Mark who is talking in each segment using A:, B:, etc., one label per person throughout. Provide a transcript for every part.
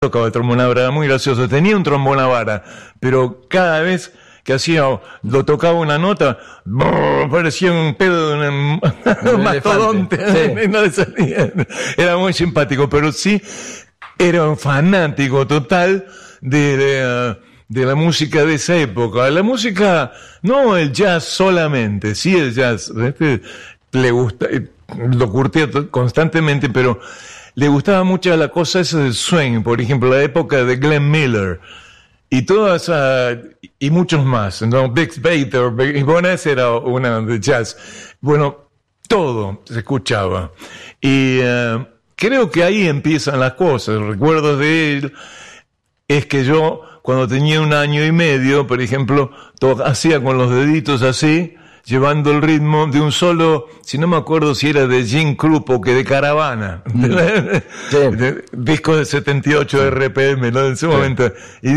A: tocaba el trombón a vara, era muy gracioso. Tenía un trombón a vara, pero cada vez que lo tocaba una nota, parecía un pedo de un mastodonte. Sí. No le salía. Era muy simpático, pero sí era un fanático total de la música de esa época. La música, no el jazz solamente, sí el jazz. Le gusta, lo curtía constantemente, pero le gustaba mucho la cosa esa del swing, por ejemplo, la época de Glenn Miller y todas y muchos más, ¿no? Bix Bader, y bueno, esa era una de jazz. Bueno, todo se escuchaba. Y creo que ahí empiezan las cosas. Recuerdos de él es que yo, cuando tenía 1 año y medio, por ejemplo, hacía con los deditos así, llevando el ritmo de un solo, si no me acuerdo si era de Jim Krupp que de Caravana, sí. Disco de 78 RPM, ¿no? En ese momento. Y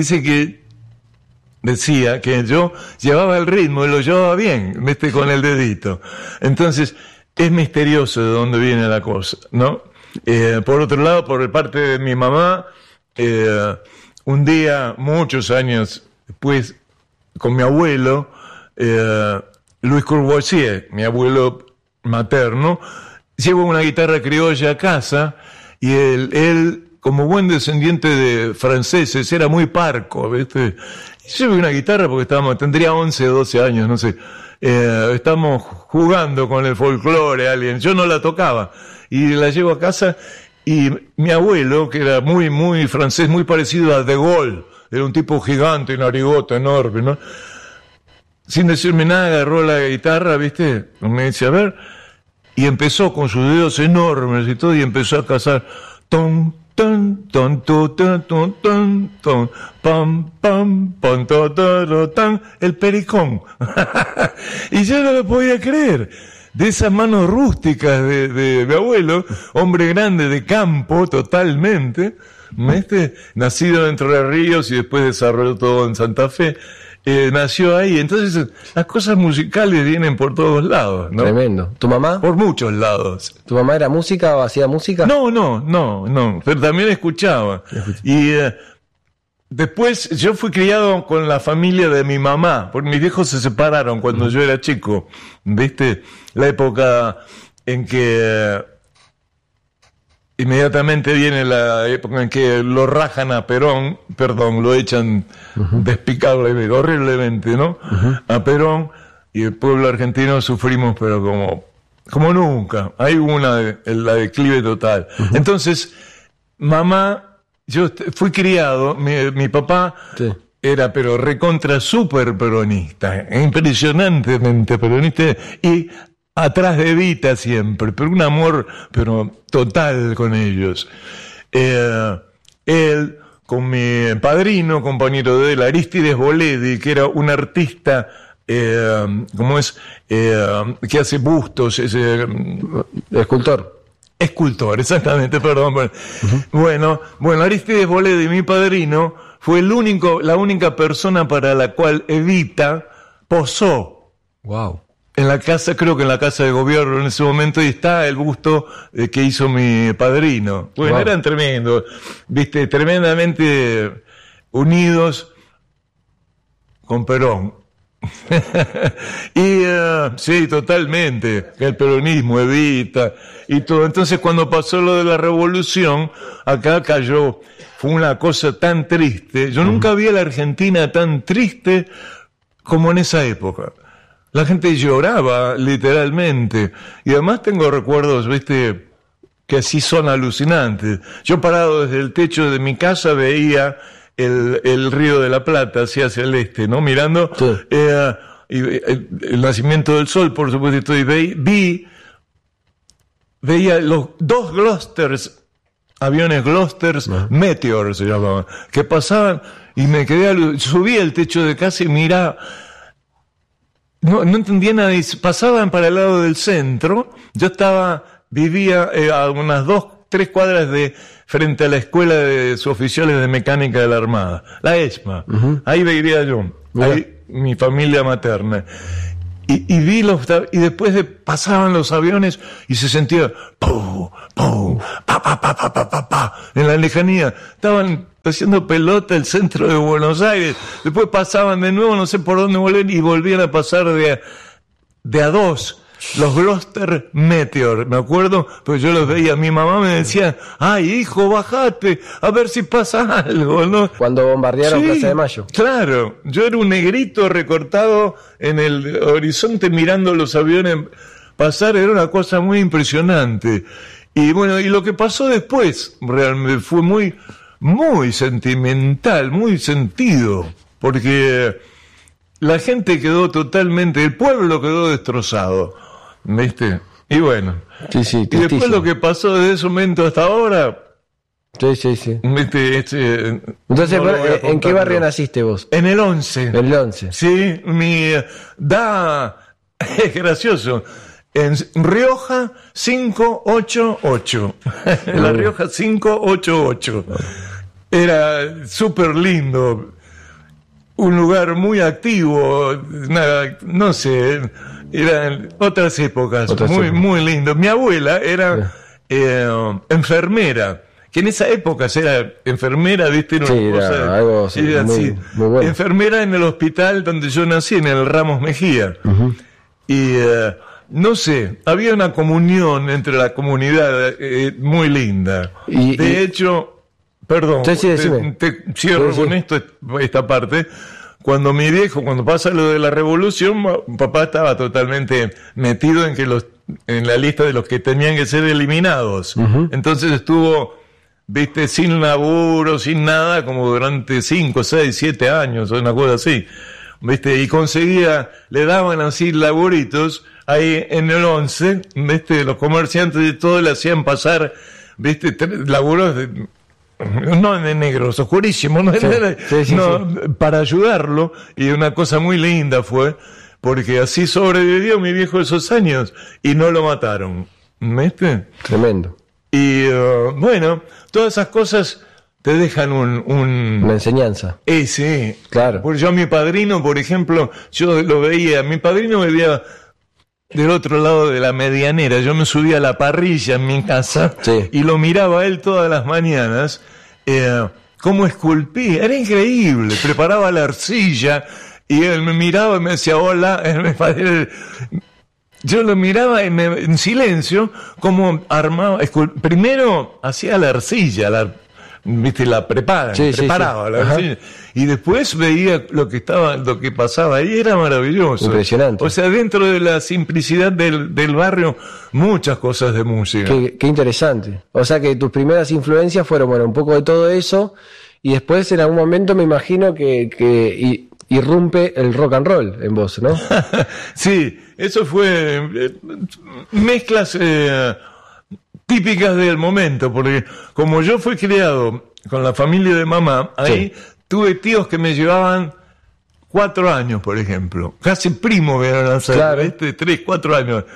A: decía que yo llevaba el ritmo y lo llevaba bien, con el dedito. Entonces, es misterioso de dónde viene la cosa, ¿no? Por otro lado, por parte de mi mamá, un día, muchos años después, con mi abuelo, Luis Courvoisier, mi abuelo materno, llevó una guitarra criolla a casa y él como buen descendiente de franceses, era muy parco, ¿viste? Llevé una guitarra porque tendría 11 o 12 años, no sé. Estamos jugando con el folclore, yo no la tocaba y la llevo a casa y mi abuelo, que era muy, muy francés, muy parecido a De Gaulle, era un tipo gigante, narigota, enorme, ¿no? Sin decirme nada, agarró la guitarra, ¿viste? Me dice, a ver, y empezó con sus dedos enormes y todo, y empezó a cazar, ton, ton, ton, ton, ton, ton, ton, ton, pam, pam, pam, ton, ton, ton, el pericón. Y yo no lo podía creer. De esas manos rústicas de mi abuelo, hombre grande de campo totalmente, ¿viste? Nacido en Entre Ríos y después desarrolló todo en Santa Fe. Nació ahí, entonces las cosas musicales vienen por todos lados, ¿no?
B: Tremendo. ¿Tu mamá?
A: Por muchos lados.
B: ¿Tu mamá era música o hacía música?
A: No, pero también escuchaba. Y después yo fui criado con la familia de mi mamá, porque mis viejos se separaron cuando yo era chico, ¿viste? La época en que inmediatamente viene la época en que lo rajan a Perón, lo echan despicablemente, horriblemente, ¿no? A Perón, y el pueblo argentino sufrimos, pero como nunca. Hay la declive total. Entonces, mamá, yo fui criado, mi papá era pero recontra súper peronista, impresionantemente peronista, y atrás de Evita siempre, pero un amor pero total con ellos. Él, con mi padrino, compañero de él, Arístides Boledi, que era un artista, que hace bustos, Escultor, exactamente, perdón. Bueno, Arístides Boledi, mi padrino, fue la única persona para la cual Evita posó.
B: Wow.
A: Creo que en la casa de gobierno en ese momento, y está el busto que hizo mi padrino. Bueno, eran tremendos, ¿viste? Tremendamente unidos con Perón. Y sí, totalmente, el peronismo, Evita y todo. Entonces, cuando pasó lo de la revolución, acá cayó, fue una cosa tan triste. Yo nunca vi a la Argentina tan triste como en esa época. La gente lloraba, literalmente. Y además tengo recuerdos, ¿viste?, que así son alucinantes. Yo parado desde el techo de mi casa veía el Río de la Plata hacia el este, ¿no? Mirando y el nacimiento del sol, por supuesto, y veía los 2 Glosters, aviones Glosters, Meteor se llamaban, que pasaban, y me quedé, subí al techo de casa y miraba. No entendía nada, y pasaban para el lado del centro. Yo vivía a unas 2-3 cuadras frente a la escuela de suboficiales de mecánica de la Armada, la ESMA. Ahí vivía yo, ahí mi familia materna. Y vi y después pasaban los aviones y se sentía ¡pum! ¡pum! ¡pa, pa, pa, pa, pa, pa, pa! En la lejanía estaban haciendo pelota el centro de Buenos Aires. Después pasaban de nuevo, no sé por dónde volver, y volvían a pasar de a dos. Los Gloucester Meteor, me acuerdo, pues yo los veía. Mi mamá me decía, ay, hijo, bajate, a ver si pasa algo, ¿no?
B: Cuando bombardearon Plaza de Mayo.
A: Claro, yo era un negrito recortado en el horizonte mirando los aviones pasar, era una cosa muy impresionante. Y bueno, y lo que pasó después realmente fue muy, muy sentimental, muy sentido, porque la gente quedó totalmente, el pueblo quedó destrozado, ¿viste? Y bueno,
B: Sí,
A: y después lo que pasó desde ese momento hasta ahora,
B: Sí.
A: ¿viste?
B: Entonces,
A: no lo voy a
B: ¿en qué
A: contar,
B: barrio
A: no.
B: naciste vos?
A: En el 11.
B: En el 11.
A: Sí, es gracioso. En Rioja 588. En La Rioja 588. Era súper lindo. Un lugar muy activo. Nada, no sé. Eran otras épocas. Muy lindo. Mi abuela era enfermera. Que en esa época era enfermera, ¿viste? Era una cosa,
B: era algo muy bueno.
A: Enfermera en el hospital donde yo nací, en el Ramos Mejía. Uh-huh. Y no sé, había una comunión entre la comunidad muy linda. De hecho, perdón, te cierro con esta parte. Cuando mi viejo, cuando pasa lo de la revolución, papá estaba totalmente metido en la lista de los que tenían que ser eliminados. Uh-huh. Entonces estuvo, viste, sin laburo, sin nada, como durante 5, 6, 7 años, o una cosa así. ¿Viste? Y le daban así laburitos ahí en el 11, ¿viste? Los comerciantes y todo le hacían pasar, ¿viste? Laburos no de negros, oscurísimos, para ayudarlo, y una cosa muy linda fue, porque así sobrevivió mi viejo esos años, y no lo mataron, ¿viste?
B: Tremendo.
A: Y bueno, todas esas cosas te dejan una
B: enseñanza.
A: Sí.
B: Claro.
A: Porque yo a mi padrino, por ejemplo, yo lo veía, mi padrino vivía del otro lado de la medianera, yo me subía a la parrilla en mi casa, sí, y lo miraba a él todas las mañanas, cómo esculpía, era increíble, preparaba la arcilla, y él me miraba y me decía, hola, yo lo miraba en silencio, como armaba, primero hacía la arcilla, ¿viste? La preparaba la arcilla, y después veía lo que pasaba ahí, era maravilloso.
B: Impresionante.
A: O sea, dentro de la simplicidad del barrio, muchas cosas de música.
B: Qué interesante. O sea que tus primeras influencias fueron, bueno, un poco de todo eso, y después en algún momento me imagino que irrumpe el rock and roll en vos, ¿no?
A: Sí, eso fue mezclas típicas del momento, porque como yo fui criado con la familia de mamá, ahí tuve tíos que me llevaban 4 años, por ejemplo. Casi primo vieron a ser, claro. 3, 4 años.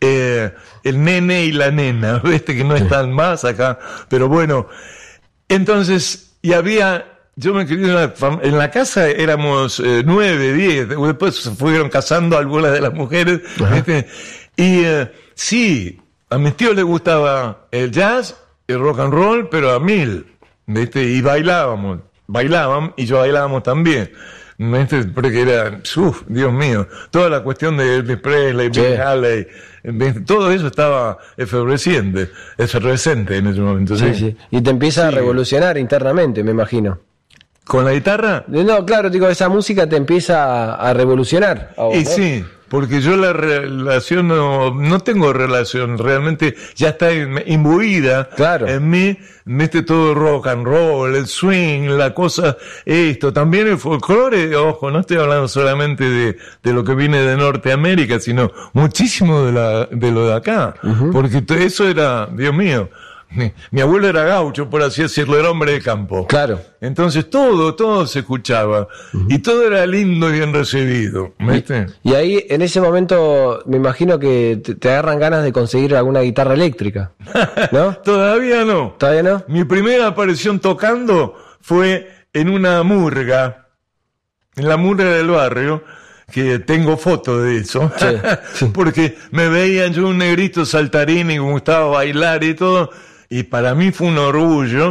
A: El nene y la nena, ¿viste? Que no están más acá. Pero bueno, entonces, yo me crié en la casa, éramos 9, 10. Después se fueron casando algunas de las mujeres. ¿Viste? Y sí, a mis tíos les gustaba el jazz, el rock and roll, pero a 1000, ¿viste? Y bailaban, y yo bailábamos también, ¿viste? Porque era, Dios mío, toda la cuestión de Elvis Presley, Bill Haley, ¿viste? Todo eso estaba efervescente en ese momento.
B: Sí. Y te empieza a revolucionar internamente, me imagino.
A: ¿Con la guitarra?
B: No, claro, digo, esa música te empieza a revolucionar. A vos,
A: y
B: ¿no?
A: sí, porque yo la relación no tengo relación, realmente ya está imbuida en mí, todo el rock and roll, el swing, la cosa, también el folclore, ojo, no estoy hablando solamente de lo que viene de Norteamérica, sino muchísimo de lo de acá, porque eso era, Dios mío, mi abuelo era gaucho, por así decirlo, era hombre de campo.
B: Claro.
A: Entonces todo se escuchaba, y todo era lindo y bien recibido, ¿viste?
B: Y ahí, en ese momento, me imagino que te agarran ganas de conseguir alguna guitarra eléctrica, ¿no?
A: ¿Todavía no?
B: ¿Todavía no?
A: Mi primera aparición tocando fue en una murga, en la murga del barrio, que tengo fotos de eso, porque me veían yo un negrito saltarín y me gustaba bailar y todo. Y para mí fue un orgullo,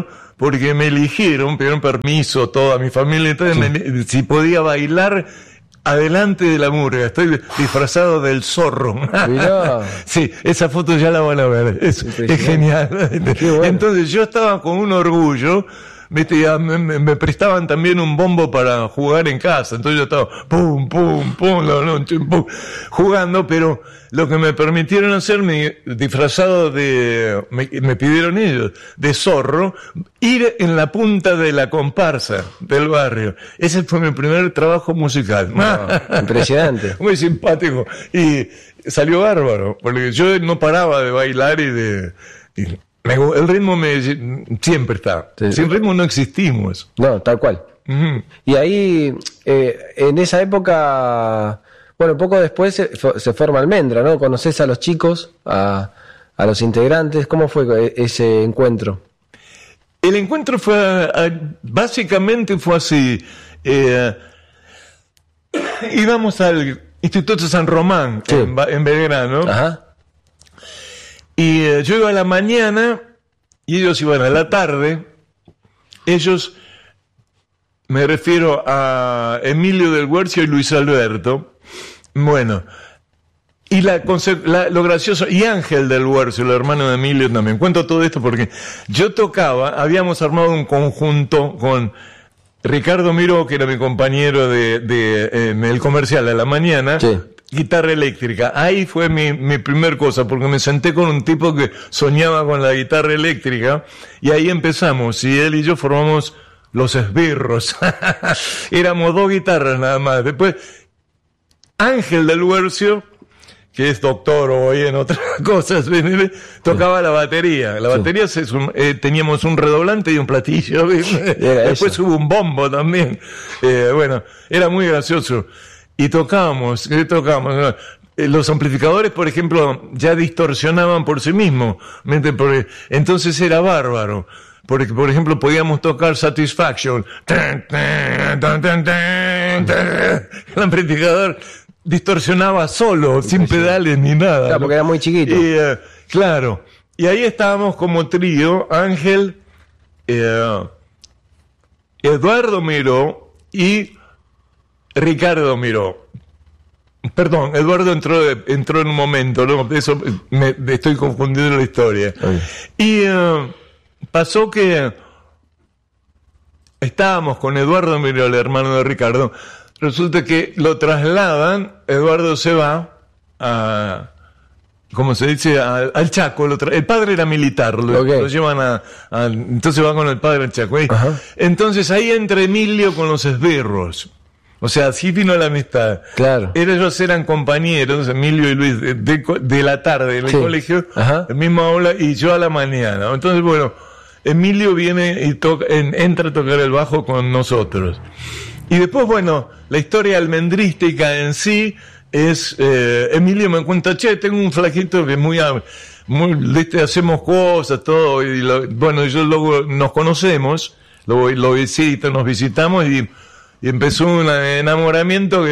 A: porque me eligieron, pidieron permiso, toda mi familia, entonces si podía bailar adelante de la murga. Estoy disfrazado del zorro.
B: Mirá.
A: Sí, esa foto ya la van a ver, es genial.
B: Bueno.
A: Entonces yo estaba con un orgullo. ¿Viste? Ya me prestaban también un bombo para jugar en casa, entonces yo estaba pum, pum, pum, la noche, pum, jugando, pero lo que me permitieron hacer, disfrazado me pidieron ellos, de zorro, ir en la punta de la comparsa del barrio. Ese fue mi primer trabajo musical.
B: Wow, impresionante.
A: Muy simpático. Y salió bárbaro, porque yo no paraba de bailar el ritmo siempre está.
B: Sí.
A: Sin ritmo no existimos.
B: No, tal cual.
A: Uh-huh.
B: Y ahí, en esa época, bueno, poco después se forma Almendra, ¿no? Conoces a los chicos, a los integrantes. ¿Cómo fue ese encuentro?
A: El encuentro básicamente fue así. Íbamos al Instituto San Román, sí, en Belgrano.
B: Ajá.
A: Y yo iba a la mañana y ellos iban a la tarde. Ellos, me refiero a Emilio del Guercio y Luis Alberto. Bueno, y lo gracioso, y Ángel del Guercio, el hermano de Emilio también. Cuento todo esto porque yo habíamos armado un conjunto con Ricardo Miró, que era mi compañero el comercial a la mañana.
B: Sí.
A: Guitarra eléctrica. Ahí fue mi primer cosa, porque me senté con un tipo que soñaba con la guitarra eléctrica, y ahí empezamos, y él y yo formamos Los Esbirros. Éramos 2 guitarras nada más. Después, Ángel del Guercio, que es doctor hoy en otras cosas, tocaba la batería. La batería teníamos un redoblante y un platillo. Después hubo un bombo también. Bueno, era muy gracioso. Y tocábamos. Los amplificadores, por ejemplo, ya distorsionaban por sí mismos. Entonces era bárbaro. Porque, por ejemplo, podíamos tocar Satisfaction. El amplificador distorsionaba solo, sin pedales ni nada.
B: Claro, porque era muy chiquito.
A: Claro. Y ahí estábamos como trío, Ángel, Eduardo Miró y Ricardo Miró. Perdón, Eduardo entró en un momento, ¿no? Eso estoy confundiendo la historia. Y pasó que estábamos con Eduardo Miró, el hermano de Ricardo. Resulta que lo trasladan, Eduardo se va a, ¿cómo se dice? Al Chaco. El padre era militar, lo llevan entonces va con el padre al Chaco. Entonces ahí entra Emilio con los Esbirros. O sea, así vino la amistad.
B: Claro.
A: Ellos eran compañeros, Emilio y Luis, de la tarde en el colegio, el mismo aula, y yo a la mañana. Entonces, bueno, Emilio viene y entra a tocar el bajo con nosotros. Y después, bueno, la historia almendrística en sí es, Emilio me cuenta, tengo un flaquito que es muy hacemos cosas, todo, y bueno, yo luego nos conocemos, lo visito, nos visitamos, y empezó un enamoramiento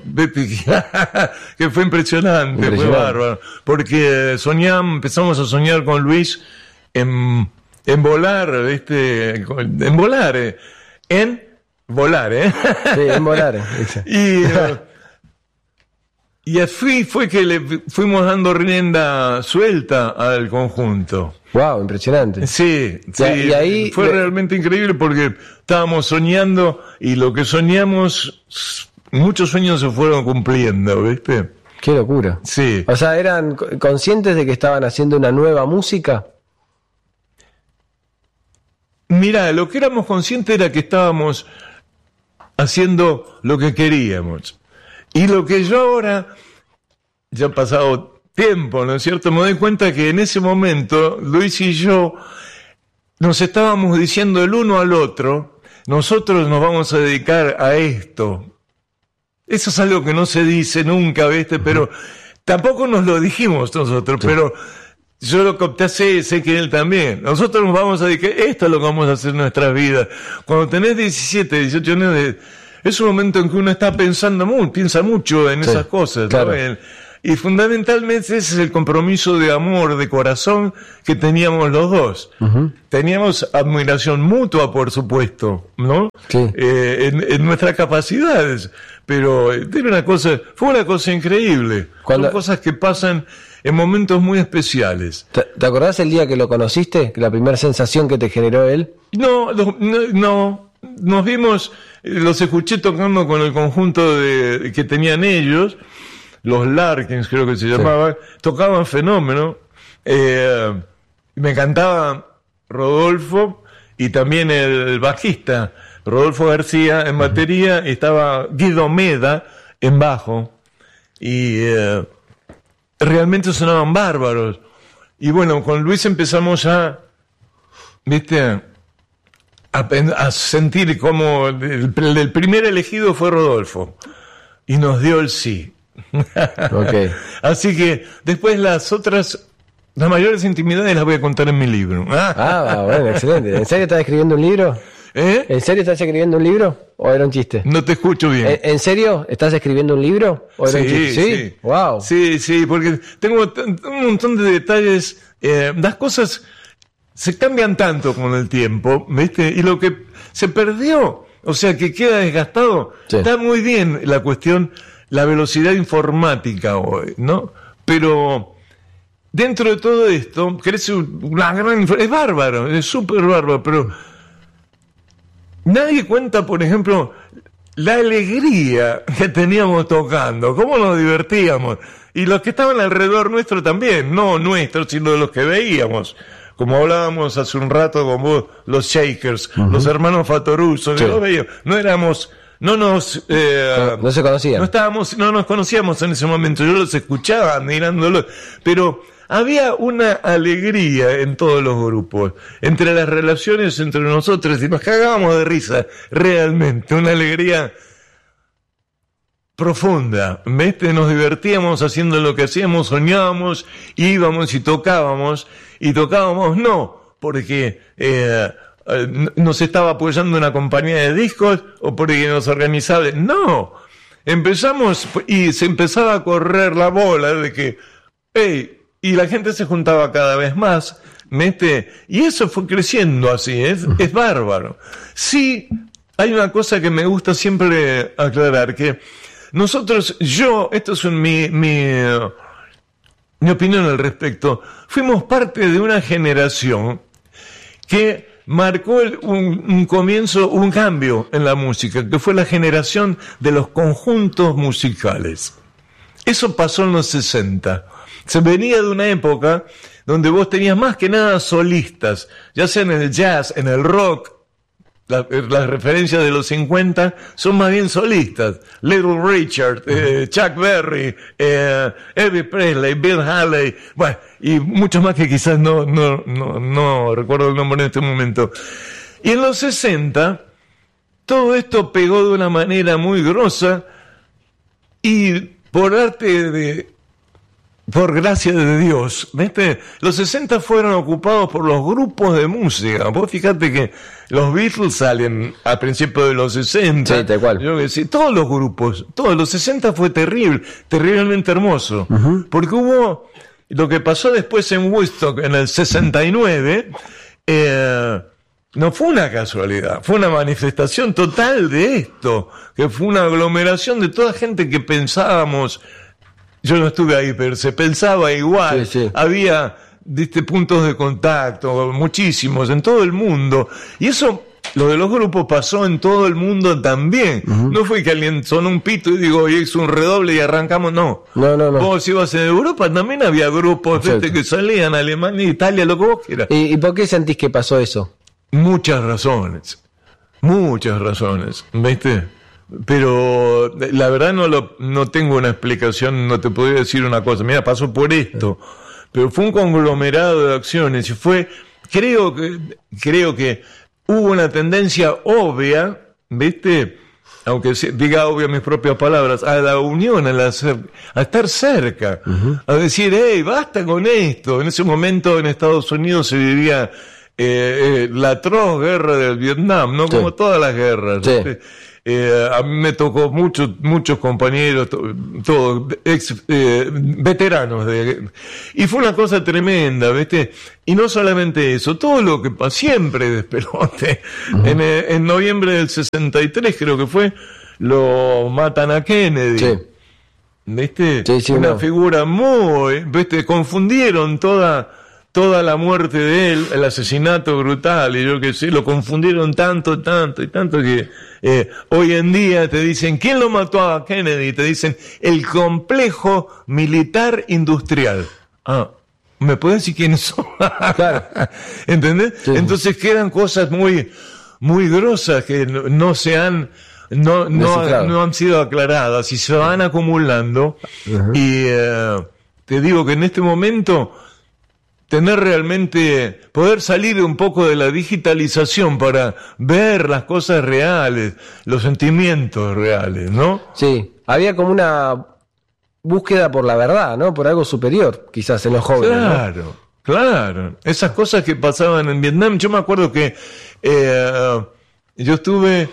A: que fue impresionante, fue bárbaro, porque empezamos a soñar con Luis en volar, en volar,
B: Sí, en volar.
A: Y así fue que le fuimos dando rienda suelta al conjunto.
B: Wow, impresionante.
A: Sí,
B: y ahí
A: fue realmente increíble porque estábamos soñando y lo que soñamos, muchos sueños se fueron cumpliendo, ¿viste?
B: Qué locura.
A: Sí.
B: O sea, ¿eran conscientes de que estaban haciendo una nueva música?
A: Mirá, lo que éramos conscientes era que estábamos haciendo lo que queríamos. Y lo que yo ahora, ya ha pasado tiempo, ¿no es cierto?, me doy cuenta que en ese momento Luis y yo nos estábamos diciendo el uno al otro, nosotros nos vamos a dedicar a esto. Eso es algo que no se dice nunca, ¿viste? Pero tampoco nos lo dijimos nosotros, pero yo lo capté, sé que él también. Nosotros nos vamos a dedicar, esto es lo que vamos a hacer en nuestras vidas. Cuando tenés 17, 18 años, es un momento en que uno está piensa mucho en esas cosas,
B: claro.
A: ¿no? Y fundamentalmente ese es el compromiso de amor, de corazón que teníamos los dos. Uh-huh. Teníamos admiración mutua, por supuesto, ¿no?
B: Sí.
A: En nuestras capacidades, pero fue una cosa increíble. Son cosas que pasan en momentos muy especiales.
B: ¿Te acordás el día que lo conociste? La primera sensación que te generó él.
A: No, nos vimos, los escuché tocando con el conjunto que tenían ellos, los Larkins creo que se llamaban, sí. Tocaban fenómeno, me encantaba Rodolfo y también el bajista Rodolfo García en batería, y estaba Guido Meda en bajo, y realmente sonaban bárbaros. Y bueno, con Luis empezamos a sentir como el primer elegido fue Rodolfo, y nos dio el sí.
B: Okay.
A: Así que después las mayores intimidades las voy a contar en mi libro.
B: Bueno, excelente. ¿En serio estás escribiendo un libro? ¿En serio estás escribiendo un libro? ¿O era un chiste?
A: No te escucho bien.
B: ¿En serio estás escribiendo un libro? ¿O era un chiste?
A: Sí.
B: Wow.
A: Sí, porque tengo un montón de detalles. Las cosas se cambian tanto con el tiempo, ¿viste? Y lo que se perdió, o sea, que queda desgastado, sí. Está muy bien la cuestión, la velocidad informática hoy, ¿no? Pero dentro de todo esto crece una gran... Es bárbaro, es súper bárbaro, pero nadie cuenta, por ejemplo, la alegría que teníamos tocando, cómo nos divertíamos, y los que estaban alrededor nuestro también, no nuestros, sino de los que veíamos. Como hablábamos hace un rato con vos, los Shakers, uh-huh. Los hermanos Fatoruso, sí. No
B: se conocían.
A: No nos conocíamos en ese momento, yo los escuchaba admirándolos, pero había una alegría en todos los grupos, entre las relaciones entre nosotros, y nos cagábamos de risa, realmente, una alegría profunda, ¿viste? Nos divertíamos haciendo lo que hacíamos, soñábamos, íbamos y tocábamos no porque nos estaba apoyando una compañía de discos o porque nos organizaba, no, empezamos y se empezaba a correr la bola de que, y la gente se juntaba cada vez más, ¿viste? Y eso fue creciendo así, es bárbaro. Sí, hay una cosa que me gusta siempre aclarar, que nosotros, esto es mi opinión al respecto, fuimos parte de una generación que marcó un comienzo, un cambio en la música, que fue la generación de los conjuntos musicales. Eso pasó en los 60. Se venía de una época donde vos tenías más que nada solistas, ya sea en el jazz, en el rock. Las referencias de los 50 son más bien solistas. Little Richard, Chuck Berry, Elvis Presley, Bill Haley, bueno, y muchos más que quizás no recuerdo el nombre en este momento. Y en los 60, todo esto pegó de una manera muy grosa, y por gracia de Dios, ¿viste? Los 60 fueron ocupados por los grupos de música. Vos fíjate que los Beatles salen a principios de los 60.
B: Sí, tal cual.
A: Todos los grupos, los 60 fue terriblemente hermoso. Uh-huh. Porque hubo lo que pasó después en Woodstock en el 69, no fue una casualidad, fue una manifestación total de esto, que fue una aglomeración de toda gente que pensábamos. Yo no estuve ahí, pero se pensaba igual. Sí. Había puntos de contacto, muchísimos, en todo el mundo. Y eso, lo de los grupos pasó en todo el mundo también. Uh-huh. No fue que alguien sonó un pito y hizo un redoble y arrancamos, no. No. Vos ibas en Europa, también había grupos que salían, Alemania, Italia, lo que vos quieras.
B: ¿Y por qué sentís que pasó eso?
A: Muchas razones, ¿viste? Pero la verdad no tengo una explicación, no te podría decir una cosa, mira, pasó por esto, pero fue un conglomerado de acciones y creo que hubo una tendencia obvia, ¿viste? Aunque diga obvia mis propias palabras, a la unión, a estar cerca, uh-huh. A decir, basta con esto. En ese momento en Estados Unidos se vivía la atroz guerra del Vietnam, ¿no?
B: Sí.
A: Como todas las guerras.
B: Sí.
A: ¿Viste? A mí me tocó muchos compañeros, todos veteranos y fue una cosa tremenda, ¿viste? Y no solamente eso, todo lo que siempre despelote. En noviembre del 63 creo que fue, lo matan a Kennedy.
B: Sí.
A: ¿Viste?
B: Sí,
A: Una
B: no.
A: figura muy, ¿viste? Confundieron toda la muerte de él, el asesinato brutal, y yo qué sé, lo confundieron tanto que hoy en día te dicen, ¿quién lo mató a Kennedy? Te dicen, el complejo militar industrial. Ah, ¿me puedes decir quiénes son?
B: Claro.
A: ¿Entendés?
B: Sí.
A: Entonces quedan cosas muy grosas que no se han...
B: Descifrado.
A: No han sido aclaradas y se van acumulando. Y te digo que en este momento tener realmente, poder salir un poco de la digitalización para ver las cosas reales, los sentimientos reales, ¿no?
B: Sí, había como una búsqueda por la verdad, ¿no? Por algo superior, quizás en los jóvenes.
A: Claro, claro. Esas cosas que pasaban en Vietnam, yo me acuerdo que yo estuve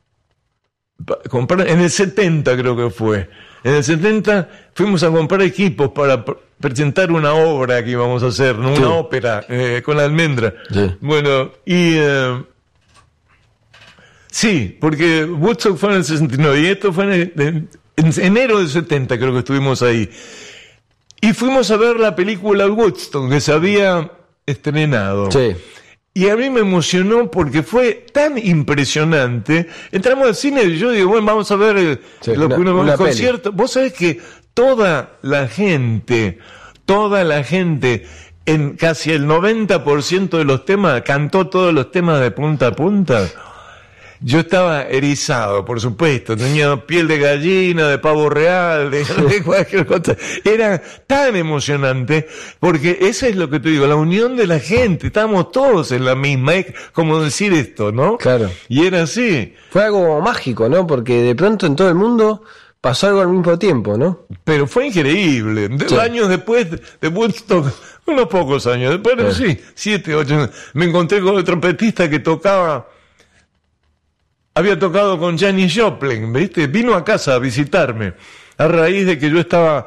A: en el 70 creo que fue. En el 70 fuimos a comprar equipos para presentar una obra que íbamos a hacer, ¿no?
B: Sí.
A: Una ópera con la almendra.
B: Sí.
A: Bueno, y sí, porque Woodstock fue en el 69 y esto fue en enero del 70 creo que estuvimos ahí. Y fuimos a ver la película Woodstock que se había estrenado.
B: Sí.
A: Y a mí me emocionó porque fue tan impresionante. Entramos al cine y yo digo, bueno, vamos a ver el
B: una
A: concierto. Vos sabés que toda la gente, en casi el 90% de los temas, cantó todos los temas de punta a punta. Yo estaba erizado, por supuesto, tenía piel de gallina, de pavo real, de cualquier cosa. Era tan emocionante, porque eso es lo que te digo, la unión de la gente, estábamos todos en la misma, es como decir esto, ¿no?
B: Claro.
A: Y era así.
B: Fue algo mágico, ¿no? Porque de pronto en todo el mundo pasó algo al mismo tiempo, ¿no?
A: Pero fue increíble.
B: Sí.
A: Años después de Woodstock, unos pocos años después, pero sí, 7, 8, me encontré con el trompetista que había tocado con Janis Joplin, ¿viste? Vino a casa a visitarme, a raíz de que yo estaba,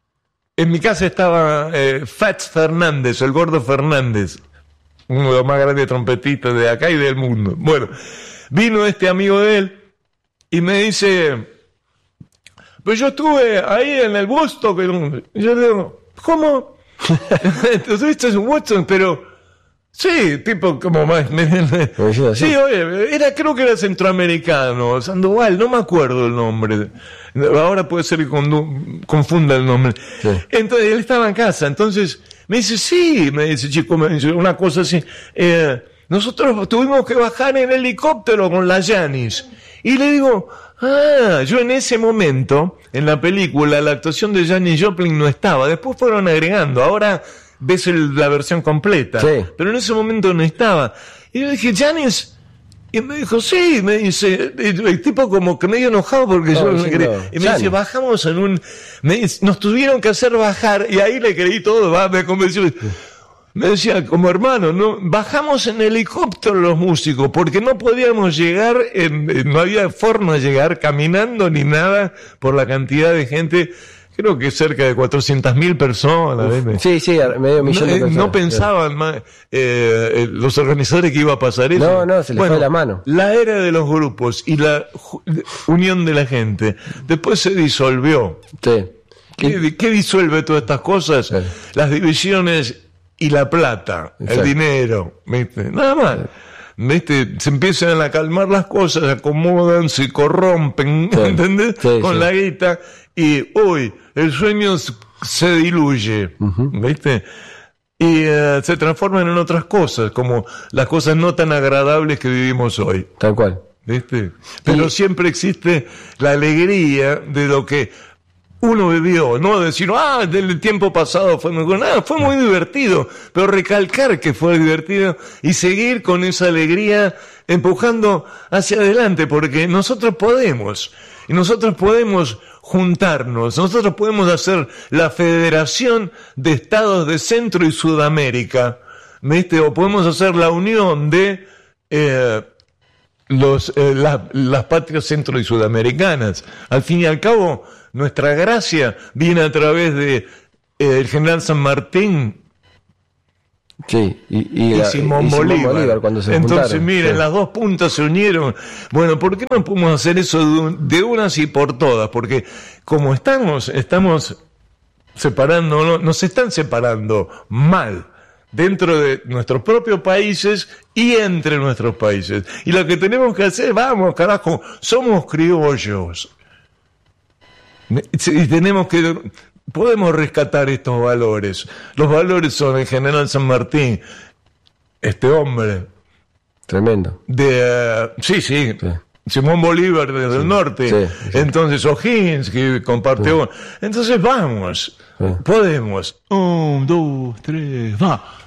A: en mi casa estaba Fats Fernández, el gordo Fernández, uno de los más grandes trompetistas de acá y del mundo. Bueno, vino este amigo de él y me dice, pues yo estuve ahí en el Woodstock, y yo le digo, ¿cómo? ¿Tú estuviste en Woodstock? Pero... sí, tipo como más... sí, oye, creo que era centroamericano, Sandoval, no me acuerdo el nombre. Ahora puede ser que confunda el nombre.
B: Sí.
A: Entonces, él estaba en casa, entonces me dice, sí, me dice, chico, me dice una cosa así, nosotros tuvimos que bajar en helicóptero con la Janis. Y le digo, yo en ese momento, en la película, la actuación de Janis Joplin no estaba, después fueron agregando, ahora... ves la versión completa,
B: sí.
A: Pero en ese momento no estaba. Y yo dije, Janis, y me dijo, sí, me dice, el tipo como que medio enojado porque yo no quería. Y me dice, bajamos nos tuvieron que hacer bajar, y ahí le creí todo, me convenció. Me decía, como hermano, no, bajamos en helicóptero los músicos, porque no podíamos llegar, no había forma de llegar caminando ni nada por la cantidad de gente. Creo que cerca de 400.000 personas.
B: Sí, medio millón de personas.
A: No pensaban más, los organizadores que iba a pasar eso.
B: No, se les fue la mano.
A: La era de los grupos y la unión de la gente después se disolvió.
B: Sí.
A: ¿Qué disuelve todas estas cosas?
B: Sí.
A: Las divisiones y la plata,
B: exacto.
A: El dinero, ¿viste? Nada más. ¿Viste? Se empiezan a calmar las cosas, se acomodan, se corrompen, sí. ¿Entendés?
B: Sí,
A: con la guita, y hoy el sueño se diluye, ¿viste? Y se transforman en otras cosas, como las cosas no tan agradables que vivimos hoy.
B: Tal cual.
A: ¿Viste? Pero siempre existe la alegría de lo que uno vivió, no decir, del tiempo pasado fue muy bueno, fue muy divertido, pero recalcar que fue divertido y seguir con esa alegría empujando hacia adelante, porque nosotros podemos juntarnos, nosotros podemos hacer la Federación de Estados de Centro y Sudamérica, ¿viste? O podemos hacer la unión de las patrias centro y sudamericanas. Al fin y al cabo, nuestra gracia viene a través de el general San Martín.
B: Sí, y
A: Simón Bolívar
B: cuando se
A: Entonces,
B: juntaron,
A: miren,
B: sí.
A: las dos puntas se unieron. Bueno, ¿por qué no podemos hacer eso de unas y por todas? Porque como estamos separando, nos están separando mal dentro de nuestros propios países y entre nuestros países. Y lo que tenemos que hacer, vamos, carajo, somos criollos. Y podemos rescatar estos valores. Los valores son el general San Martín, este hombre.
B: Tremendo.
A: Sí. Simón Bolívar desde el norte.
B: Sí.
A: Entonces O'Higgins, que compartió. Entonces vamos. Podemos. 1, 2, 3, va.